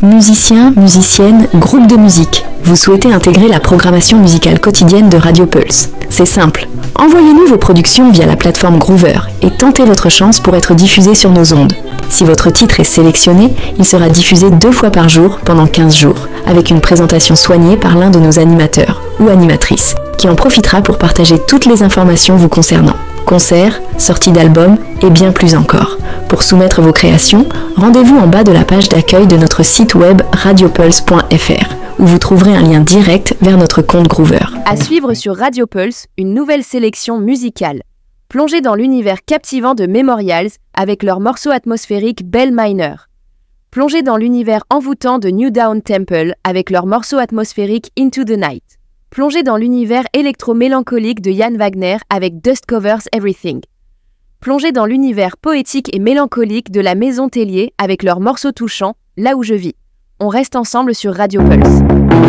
Musiciens, musiciennes, groupes de musique, vous souhaitez intégrer la programmation musicale quotidienne de Radio Pulse. C'est simple. Envoyez-nous vos productions via la plateforme Groover et tentez votre chance pour être diffusé sur nos ondes. Si votre titre est sélectionné, il sera diffusé 2 fois par jour pendant 15 jours, avec une présentation soignée par l'un de nos animateurs ou animatrices, qui en profitera pour partager toutes les informations vous concernant. Concerts, sorties d'albums et bien plus encore. Pour soumettre vos créations, rendez-vous en bas de la page d'accueil de notre site web radiopulse.fr, où vous trouverez un lien direct vers notre compte Groover. À suivre sur Radio Pulse, une nouvelle sélection musicale. Plongez dans l'univers captivant de Memorials avec leur morceau atmosphérique Bell Minor. Plongez dans l'univers envoûtant de New Down Temple avec leur morceau atmosphérique Into the Night. Plongez dans l'univers électro-mélancolique de Jan Wagner avec Dust Covers Everything. Plongez dans l'univers poétique et mélancolique de la Maison Tellier avec leur morceau touchant Là où je vis. On reste ensemble sur Radio Pulse.